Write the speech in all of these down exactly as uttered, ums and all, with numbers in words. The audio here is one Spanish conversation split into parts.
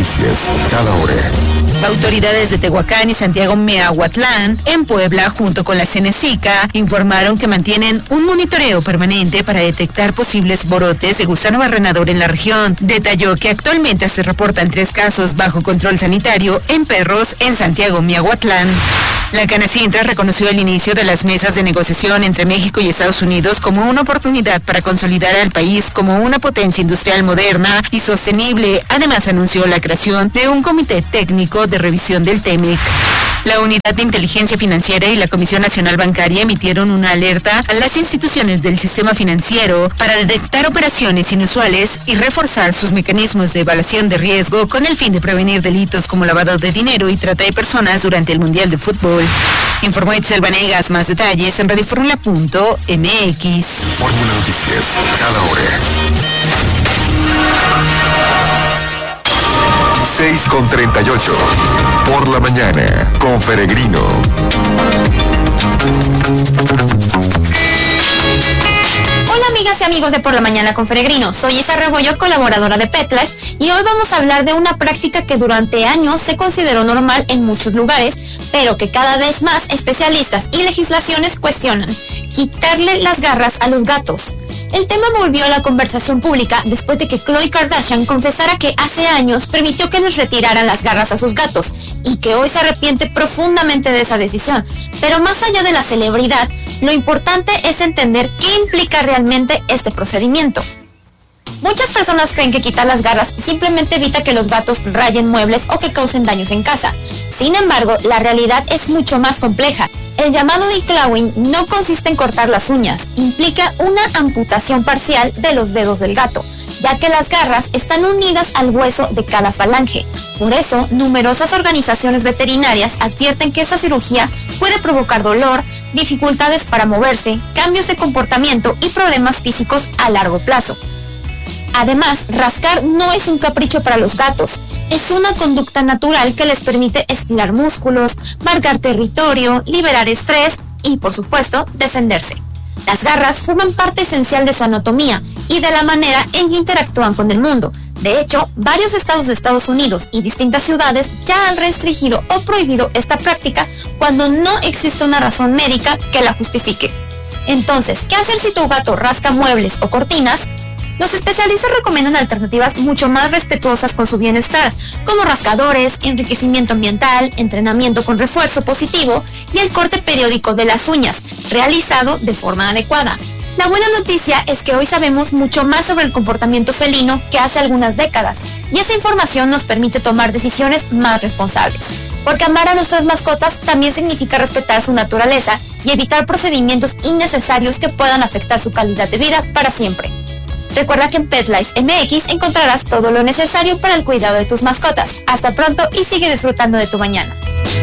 Noticias, cada hora. Autoridades de Tehuacán y Santiago Miahuatlán, en Puebla, junto con la Cenecica, informaron que mantienen un monitoreo permanente para detectar posibles brotes de gusano barrenador en la región. Detalló que actualmente se reportan tres casos bajo control sanitario en perros en Santiago Miahuatlán. La Canacintra reconoció el inicio de las mesas de negociación entre México y Estados Unidos como una oportunidad para consolidar al país como una potencia industrial moderna y sostenible. Además, anunció la creación de un comité técnico de revisión del TEMEC. La Unidad de Inteligencia Financiera y la Comisión Nacional Bancaria emitieron una alerta a las instituciones del sistema financiero para detectar operaciones inusuales y reforzar sus mecanismos de evaluación de riesgo con el fin de prevenir delitos como lavado de dinero y trata de personas durante el Mundial de Fútbol. Informó Itzel Vanegas. Más detalles en radioformula punto m x. Fórmula Noticias, cada hora. seis con treinta y ocho. Por la mañana, con Feregrino. Hola amigas y amigos de Por la Mañana con Feregrino, soy Isa Rebollo, colaboradora de PetLife, y hoy vamos a hablar de una práctica que durante años se consideró normal en muchos lugares, pero que cada vez más especialistas y legislaciones cuestionan: quitarle las garras a los gatos. El tema volvió a la conversación pública después de que Khloe Kardashian confesara que hace años permitió que les retiraran las garras a sus gatos y que hoy se arrepiente profundamente de esa decisión. Pero más allá de la celebridad, lo importante es entender qué implica realmente este procedimiento. Muchas personas creen que quitar las garras simplemente evita que los gatos rayen muebles o que causen daños en casa. Sin embargo, la realidad es mucho más compleja. El llamado declawing no consiste en cortar las uñas, implica una amputación parcial de los dedos del gato, ya que las garras están unidas al hueso de cada falange. Por eso, numerosas organizaciones veterinarias advierten que esa cirugía puede provocar dolor, dificultades para moverse, cambios de comportamiento y problemas físicos a largo plazo. Además, rascar no es un capricho para los gatos. Es una conducta natural que les permite estirar músculos, marcar territorio, liberar estrés y, por supuesto, defenderse. Las garras forman parte esencial de su anatomía y de la manera en que interactúan con el mundo. De hecho, varios estados de Estados Unidos y distintas ciudades ya han restringido o prohibido esta práctica cuando no existe una razón médica que la justifique. Entonces, ¿qué hacer si tu gato rasca muebles o cortinas? Los especialistas recomiendan alternativas mucho más respetuosas con su bienestar, como rascadores, enriquecimiento ambiental, entrenamiento con refuerzo positivo y el corte periódico de las uñas, realizado de forma adecuada. La buena noticia es que hoy sabemos mucho más sobre el comportamiento felino que hace algunas décadas, y esa información nos permite tomar decisiones más responsables. Porque amar a nuestras mascotas también significa respetar su naturaleza y evitar procedimientos innecesarios que puedan afectar su calidad de vida para siempre. Recuerda que en PetLife M X encontrarás todo lo necesario para el cuidado de tus mascotas. Hasta pronto y sigue disfrutando de tu mañana.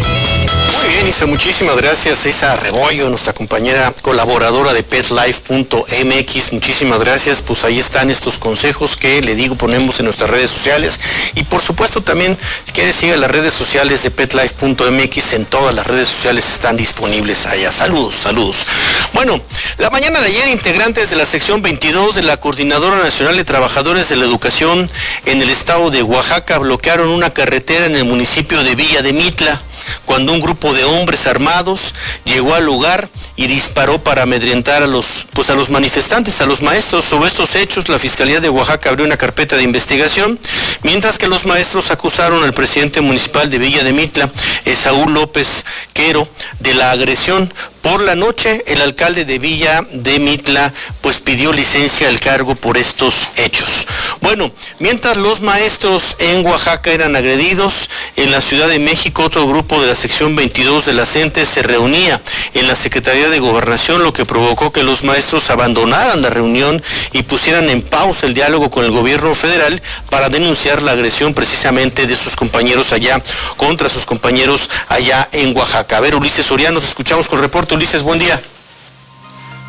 Muy bien, Isa, muchísimas gracias. Isa Rebollo, nuestra compañera colaboradora de PetLife punto m x, muchísimas gracias. Pues ahí están estos consejos que, le digo, ponemos en nuestras redes sociales. Y por supuesto también, si quieres, sigue las redes sociales de PetLife punto m x. En todas las redes sociales están disponibles allá. Saludos, saludos. Bueno, la mañana de ayer, integrantes de la sección veintidós de la Coordinadora Nacional de Trabajadores de la Educación en el estado de Oaxaca bloquearon una carretera en el municipio de Villa de Mitla, cuando un grupo de hombres armados llegó al lugar y disparó para amedrentar a los, pues a los manifestantes, a los maestros. Sobre estos hechos, la Fiscalía de Oaxaca abrió una carpeta de investigación, mientras que los maestros acusaron al presidente municipal de Villa de Mitla, Esaú López Quero, de la agresión. Por la noche, el alcalde de Villa de Mitla pues pidió licencia al cargo por estos hechos. Bueno, mientras los maestros en Oaxaca eran agredidos, en la Ciudad de México otro grupo de la sección veintidós de la CENTE se reunía en la Secretaría de Gobernación, lo que provocó que los maestros abandonaran la reunión y pusieran en pausa el diálogo con el gobierno federal para denunciar la agresión precisamente de sus compañeros allá, contra sus compañeros allá en Oaxaca. A ver, Ulises Soriano, te escuchamos con el reporte. Ulises, buen día.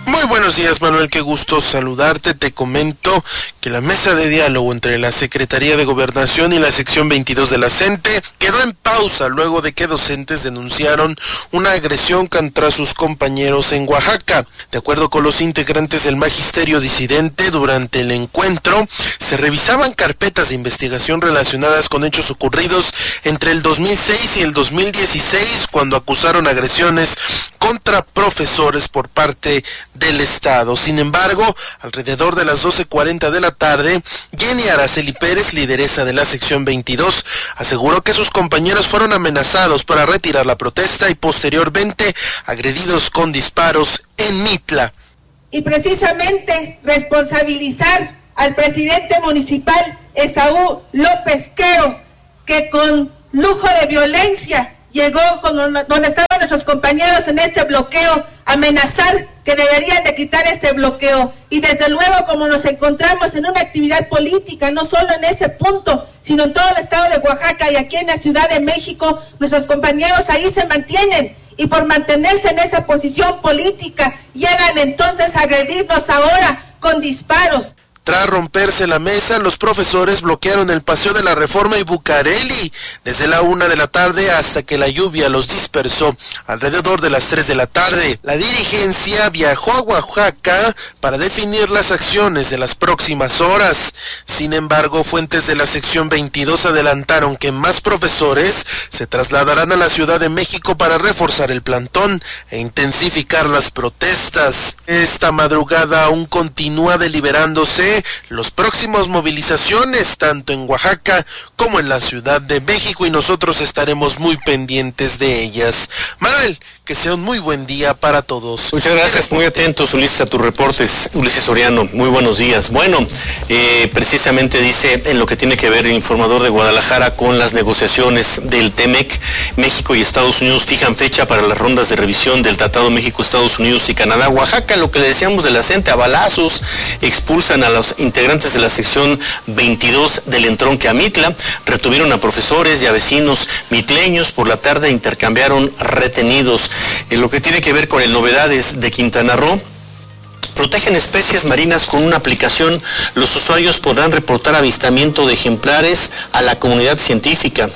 Muy buenos días, Manuel, qué gusto saludarte. Te comento que la mesa de diálogo entre la Secretaría de Gobernación y la sección veintidós de la CENTE quedó en pausa luego de que docentes denunciaron una agresión contra sus compañeros en Oaxaca. De acuerdo con los integrantes del magisterio disidente, durante el encuentro se revisaban carpetas de investigación relacionadas con hechos ocurridos entre el dos mil seis y el dos mil dieciséis, cuando acusaron agresiones contra profesores por parte del Estado. Sin embargo, alrededor de las doce cuarenta de la tarde, Jenny Araceli Pérez, lideresa de la sección veintidós, aseguró que sus compañeros fueron amenazados para retirar la protesta y posteriormente agredidos con disparos en Mitla. Y precisamente responsabilizar al presidente municipal Esaú López Quero, que con lujo de violencia llegó con donde estaban nuestros compañeros en este bloqueo, amenazar que deberían de quitar este bloqueo. Y desde luego, como nos encontramos en una actividad política, no solo en ese punto, sino en todo el estado de Oaxaca y aquí en la Ciudad de México, nuestros compañeros ahí se mantienen, y por mantenerse en esa posición política, llegan entonces a agredirnos ahora con disparos. Tras romperse la mesa, los profesores bloquearon el Paseo de la Reforma y Bucareli desde la una de la tarde hasta que la lluvia los dispersó alrededor de las tres de la tarde. La dirigencia viajó a Oaxaca para definir las acciones de las próximas horas. Sin embargo, fuentes de la sección veintidós adelantaron que más profesores se trasladarán a la Ciudad de México para reforzar el plantón e intensificar las protestas. Esta madrugada aún continúa deliberándose los próximos movilizaciones tanto en Oaxaca como en la Ciudad de México, y nosotros estaremos muy pendientes de ellas. Manuel, que sea un muy buen día para todos. Muchas gracias, muy atentos, Ulises, a tus reportes. Ulises Soriano, muy buenos días. Bueno, eh, precisamente dice en lo que tiene que ver el informador de Guadalajara con las negociaciones del TEMEC, México y Estados Unidos fijan fecha para las rondas de revisión del Tratado México, Estados Unidos y Canadá. Oaxaca, lo que le decíamos de la CENTE, a balazos, expulsan a los integrantes de la sección veintidós del entronque a Mitla, retuvieron a profesores y a vecinos mitleños, por la tarde intercambiaron retenidos. En lo que tiene que ver con el novedades de Quintana Roo, protegen especies marinas con una aplicación. Los usuarios podrán reportar avistamiento de ejemplares a la comunidad científica.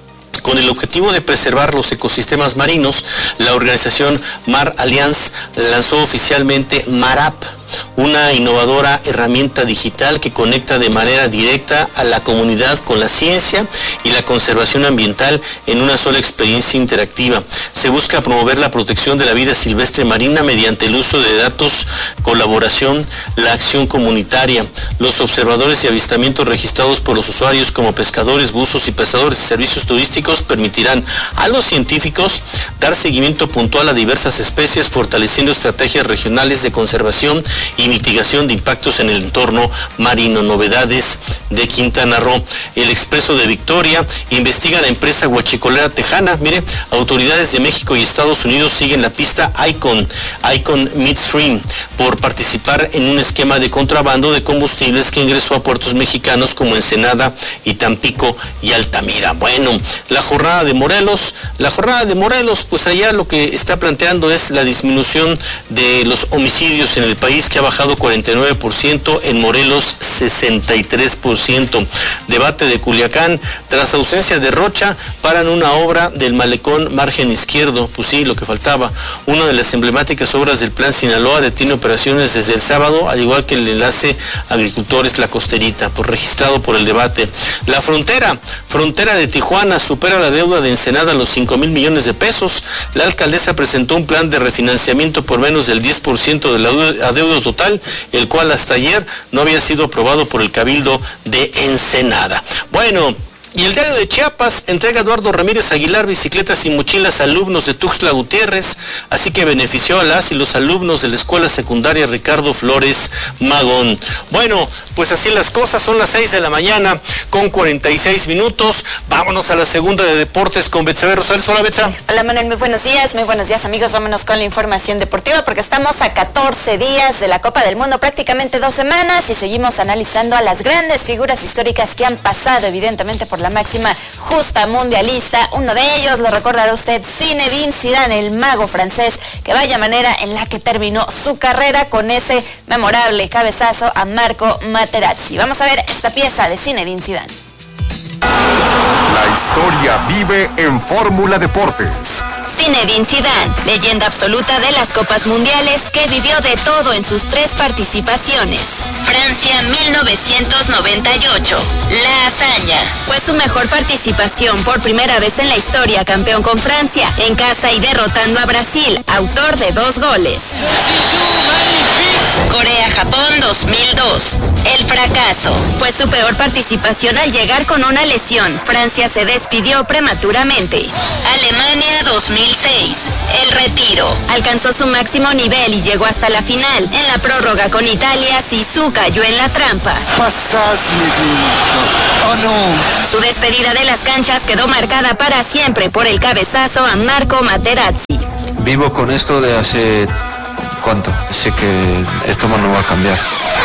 Con el objetivo de preservar los ecosistemas marinos, la organización Mar Alliance lanzó oficialmente MARAP, una innovadora herramienta digital que conecta de manera directa a la comunidad con la ciencia y la conservación ambiental en una sola experiencia interactiva. Se busca promover la protección de la vida silvestre marina mediante el uso de datos, colaboración, la acción comunitaria. Los observadores y avistamientos registrados por los usuarios como pescadores, buzos y prestadores de servicios turísticos permitirán a los científicos dar seguimiento puntual a diversas especies, fortaleciendo estrategias regionales de conservación y mitigación de impactos en el entorno marino. Novedades de Quintana Roo. El Expreso de Victoria investiga a la empresa huachicolera tejana. Mire, autoridades de México y Estados Unidos siguen la pista Icon, Icon Midstream, por participar en un esquema de contrabando de combustibles que ingresó a puertos mexicanos como Ensenada y Tampico y Altamira. Bueno, la jornada de Morelos, la jornada de Morelos, pues allá lo que está planteando es la disminución de los homicidios en el país, que ha bajado cuarenta y nueve por ciento, en Morelos sesenta y tres por ciento. Debate de Culiacán, tras ausencia de Rocha, paran una obra del malecón margen izquierdo. Pues sí, lo que faltaba. Una de las emblemáticas obras del Plan Sinaloa detiene operaciones desde el sábado, al igual que el enlace Agricultores La Costerita, por registrado por el debate. La frontera, frontera de Tijuana, supera la deuda de Ensenada a los cinco mil millones de pesos. La alcaldesa presentó un plan de refinanciamiento por menos del diez por ciento de la adeudo total, el cual hasta ayer no había sido aprobado por el Cabildo de Ensenada. Bueno, y el Diario de Chiapas entrega a Eduardo Ramírez Aguilar bicicletas y mochilas a alumnos de Tuxtla Gutiérrez, así que benefició a las y los alumnos de la escuela secundaria Ricardo Flores Magón. Bueno, pues así las cosas, son las seis de la mañana con cuarenta y seis minutos. Vámonos a la segunda de deportes con Betsabe Rosales. Hola, Betsa. Hola, Manuel, muy buenos días, muy buenos días, amigos. Vámonos con la información deportiva porque estamos a catorce días de la Copa del Mundo, prácticamente dos semanas, y seguimos analizando a las grandes figuras históricas que han pasado, evidentemente, por la máxima justa mundialista. Uno de ellos, lo recordará usted, Zinedine Zidane, el mago francés, que vaya manera en la que terminó su carrera con ese memorable cabezazo a Marco Materazzi. Vamos a ver esta pieza de Zinedine Zidane. La historia vive en Fórmula Deportes. Zinedine Zidane, leyenda absoluta de las Copas Mundiales, que vivió de todo en sus tres participaciones. Francia mil novecientos noventa y ocho, la hazaña. Fue su mejor participación, por primera vez en la historia, campeón con Francia, en casa y derrotando a Brasil, autor de dos goles. Corea-Japón dos mil dos, el fracaso. Fue su peor participación al llegar con una lesión. Francia se despidió prematuramente. Alemania dos mil seis, el retiro. Alcanzó su máximo nivel y llegó hasta la final. En la prórroga con Italia, Zizou cayó en la trampa. Pasa, Zinedine. Oh no. Su despedida de las canchas quedó marcada para siempre por el cabezazo a Marco Materazzi. Vivo con esto de hace... ¿cuánto? Sé que esto no va a cambiar.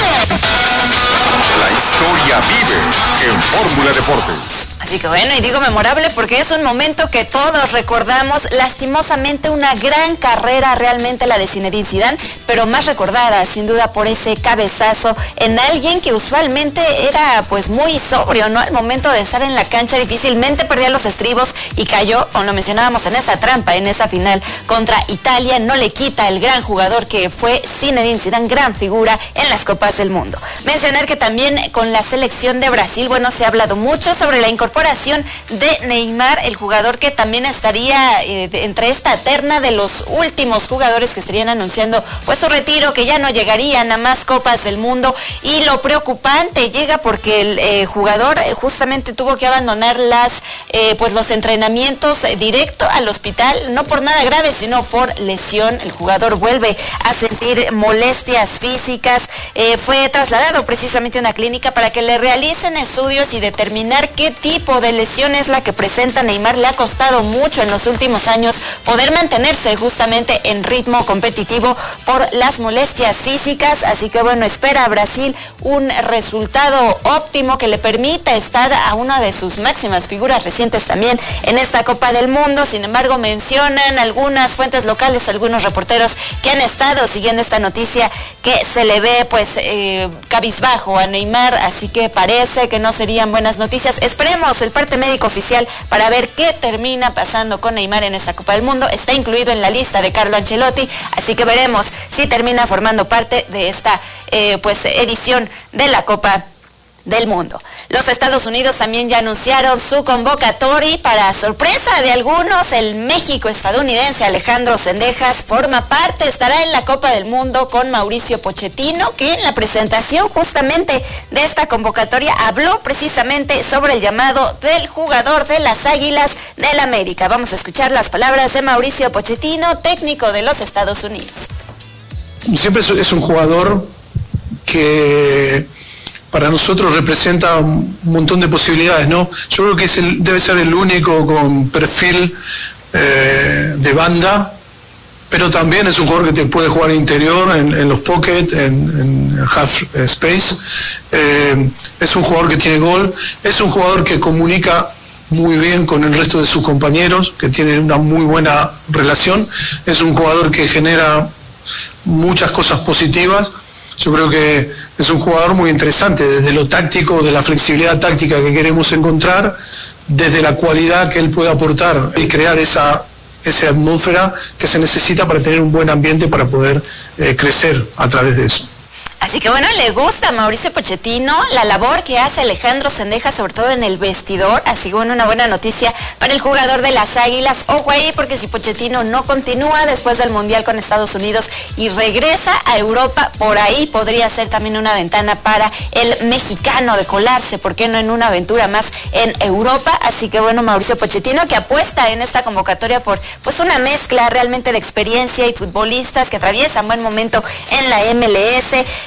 La historia vive en Fórmula Deportes. Así que bueno, y digo memorable porque es un momento que todos recordamos, lastimosamente una gran carrera realmente la de Zinedine Zidane, pero más recordada sin duda por ese cabezazo en alguien que usualmente era pues muy sobrio, ¿no? Al momento de estar en la cancha difícilmente perdía los estribos y cayó, como lo mencionábamos, en esa trampa, en esa final contra Italia. No le quita el gran jugador que fue Zinedine Zidane, gran figura en las Copas del Mundo. Mencionar que también con la selección de Brasil, bueno, se ha hablado mucho sobre la incorporación de Neymar, el jugador que también estaría eh, de, entre esta terna de los últimos jugadores que estarían anunciando pues su retiro, que ya no llegarían a más Copas del Mundo. Y lo preocupante llega porque el eh, jugador justamente tuvo que abandonar las eh, pues los entrenamientos eh, directo al hospital, no por nada grave, sino por lesión. El jugador vuelve a sentir molestias físicas, eh, fue trasladado precisamente a una clínica para que le realicen estudios y determinar qué tipo de lesión es la que presenta Neymar. Le ha costado mucho en los últimos años poder mantenerse justamente en ritmo competitivo por las molestias físicas, así que bueno, espera a Brasil un resultado óptimo que le permita estar a una de sus máximas figuras recientes también en esta Copa del Mundo. Sin embargo, mencionan algunas fuentes locales, algunos reporteros que han estado siguiendo esta noticia, que se le ve pues eh, cabizbajo a Neymar, así que parece que no serían buenas noticias. Esperemos el parte médico oficial para ver qué termina pasando con Neymar en esta Copa del Mundo. Está incluido en la lista de Carlo Ancelotti, así que veremos si termina formando parte de esta eh, pues edición de la Copa del Mundo. Los Estados Unidos también ya anunciaron su convocatoria. Para sorpresa de algunos, el México estadounidense Alejandro Zendejas forma parte, estará en la Copa del Mundo con Mauricio Pochettino, que en la presentación justamente de esta convocatoria habló precisamente sobre el llamado del jugador de las Águilas del América. Vamos a escuchar las palabras de Mauricio Pochettino, técnico de los Estados Unidos. Siempre es un jugador que para nosotros representa un montón de posibilidades, ¿no? Yo creo que es el, debe ser el único con perfil eh, de banda, pero también es un jugador que te puede jugar interior, en, en los pocket, en, en half space. Eh, es un jugador que tiene gol, es un jugador que comunica muy bien con el resto de sus compañeros, que tiene una muy buena relación. Es un jugador que genera muchas cosas positivas. Yo creo que es un jugador muy interesante, desde lo táctico, de la flexibilidad táctica que queremos encontrar, desde la cualidad que él puede aportar y crear esa, esa atmósfera que se necesita para tener un buen ambiente para poder eh, crecer a través de eso. Así que bueno, le gusta a Mauricio Pochettino la labor que hace Alejandro Zendejas, sobre todo en el vestidor. Así que bueno, una buena noticia para el jugador de las Águilas. Ojo ahí, porque si Pochettino no continúa después del Mundial con Estados Unidos y regresa a Europa, por ahí podría ser también una ventana para el mexicano de colarse, ¿por qué no?, en una aventura más en Europa. Así que bueno, Mauricio Pochettino, que apuesta en esta convocatoria por pues una mezcla realmente de experiencia y futbolistas que atraviesan buen momento en la M L S.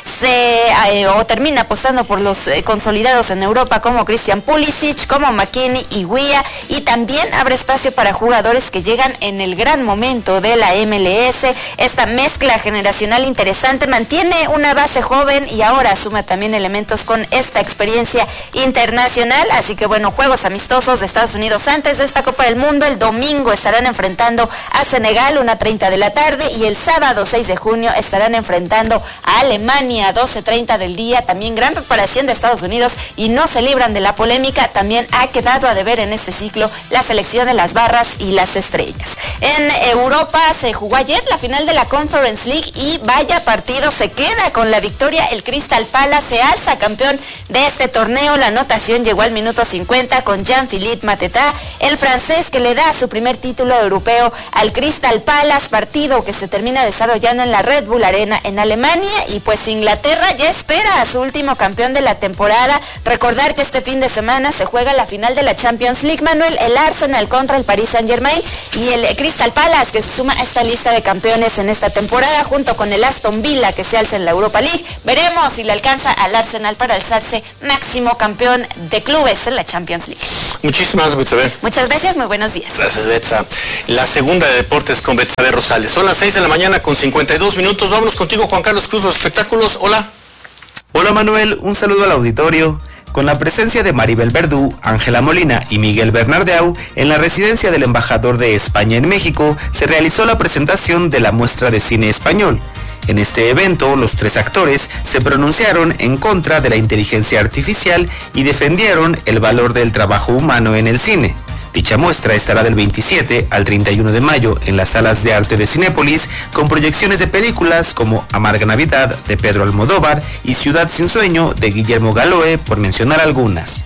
se eh, o termina apostando por los eh, consolidados en Europa como Christian Pulisic, como McKennie y Guía, y también abre espacio para jugadores que llegan en el gran momento de la M L S. Esta mezcla generacional interesante mantiene una base joven y ahora suma también elementos con esta experiencia internacional. Así que bueno, juegos amistosos de Estados Unidos antes de esta Copa del Mundo. El domingo estarán enfrentando a Senegal, una treinta de la tarde, y el sábado seis de junio estarán enfrentando a Alemania, doce treinta del día. También gran preparación de Estados Unidos y no se libran de la polémica. También ha quedado a deber en este ciclo la selección de las barras y las estrellas. En Europa se jugó ayer la final de la Conference League y vaya partido, se queda con la victoria. El Crystal Palace se alza campeón de este torneo. La anotación llegó al minuto cincuenta con Jean-Philippe Mateta, el francés, que le da su primer título europeo al Crystal Palace, partido que se termina desarrollando en la Red Bull Arena en Alemania. Y pues Inglaterra ya espera a su último campeón de la temporada. Recordar que este fin de semana se juega la final de la Champions League, Manuel, el Arsenal contra el Paris Saint-Germain, y el Crystal Palace, que se suma a esta lista de campeones en esta temporada, junto con el Aston Villa, que se alza en la Europa League. Veremos si le alcanza al Arsenal para alzarse máximo campeón de clubes en la Champions League. Muchísimas gracias, Betsabe. Muchas gracias, muy buenos días. Gracias, Betsa. La segunda de deportes con Betsabe Rosales. Son las seis de la mañana con cincuenta y dos minutos. Vámonos contigo, Juan Carlos Cruz, los espectáculos. Hola. Hola, Manuel. Un saludo al auditorio. Con la presencia de Maribel Verdú, Ángela Molina y Miguel Bernardeu, en la residencia del embajador de España en México, se realizó la presentación de la muestra de cine español. En este evento, los tres actores se pronunciaron en contra de la inteligencia artificial y defendieron el valor del trabajo humano en el cine. Dicha muestra estará del veintisiete al treinta y uno de mayo en las salas de arte de Cinépolis, con proyecciones de películas como Amarga Navidad de Pedro Almodóvar y Ciudad sin sueño de Guillermo Galoe, por mencionar algunas.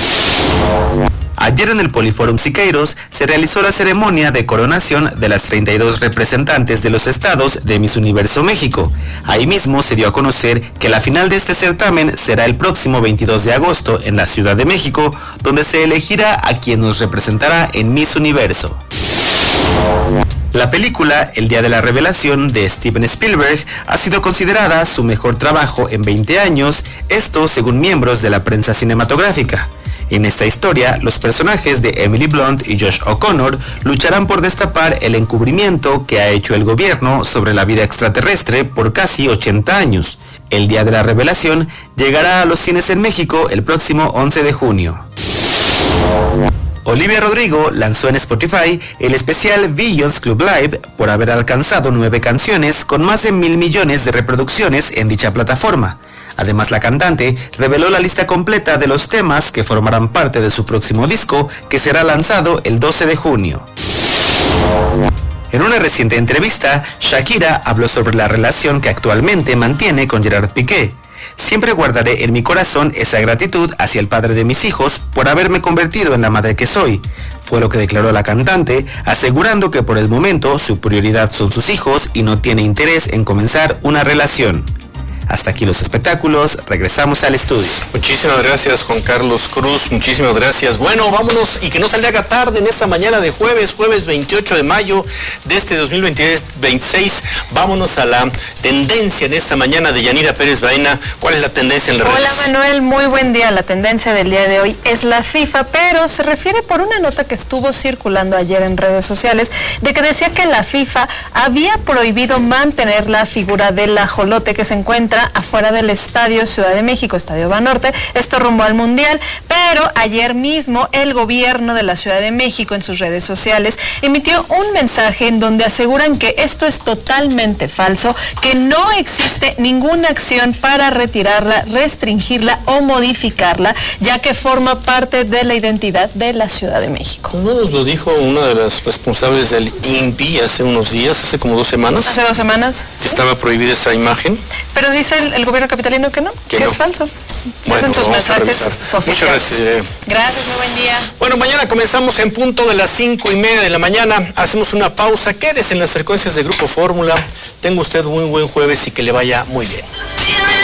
Ayer en el Poliforum Siqueiros se realizó la ceremonia de coronación de las treinta y dos representantes de los estados de Miss Universo México. Ahí mismo se dio a conocer que la final de este certamen será el próximo veintidós de agosto en la Ciudad de México, donde se elegirá a quien nos representará en Miss Universo. La película El Día de la Revelación de Steven Spielberg ha sido considerada su mejor trabajo en veinte años, esto según miembros de la prensa cinematográfica. En esta historia, los personajes de Emily Blunt y Josh O'Connor lucharán por destapar el encubrimiento que ha hecho el gobierno sobre la vida extraterrestre por casi ochenta años. El Día de la Revelación llegará a los cines en México el próximo once de junio. Olivia Rodrigo lanzó en Spotify el especial Billions Club Live por haber alcanzado nueve canciones con más de mil millones de reproducciones en dicha plataforma. Además, la cantante reveló la lista completa de los temas que formarán parte de su próximo disco, que será lanzado el doce de junio. En una reciente entrevista, Shakira habló sobre la relación que actualmente mantiene con Gerard Piqué. Siempre guardaré en mi corazón esa gratitud hacia el padre de mis hijos por haberme convertido en la madre que soy, fue lo que declaró la cantante, asegurando que por el momento su prioridad son sus hijos y no tiene interés en comenzar una relación. Hasta aquí los espectáculos, regresamos al estudio. Muchísimas gracias, Juan Carlos Cruz, muchísimas gracias. Bueno, vámonos, y que no salga tarde en esta mañana de jueves, jueves veintiocho de mayo de este dos mil veintiséis. Vámonos a la tendencia en esta mañana de Yanira Pérez Baena. ¿Cuál es la tendencia en las redes? Hola, Manuel, muy buen día. La tendencia del día de hoy es la FIFA, pero se refiere por una nota que estuvo circulando ayer en redes sociales, de que decía que la FIFA había prohibido mantener la figura del ajolote que se encuentra afuera del Estadio Ciudad de México, Estadio Banorte, esto rumbo al Mundial, pero ayer mismo el gobierno de la Ciudad de México en sus redes sociales emitió un mensaje en donde aseguran que esto es totalmente falso, que no existe ninguna acción para retirarla, restringirla o modificarla, ya que forma parte de la identidad de la Ciudad de México. ¿No nos lo dijo una de las responsables del I N P I hace unos días, hace como dos semanas? Hace dos semanas. ¿Sí? Estaba prohibida esa imagen. Pero dice el, el gobierno capitalino que no, que, que no. es falso. Bueno, Hacen sus mensajes oficiales. Muchas gracias. Eh. Gracias, muy buen día. Bueno, mañana comenzamos en punto de las cinco y media de la mañana. Hacemos una pausa. Quédese en las frecuencias de Grupo Fórmula. Tenga usted muy buen jueves y que le vaya muy bien.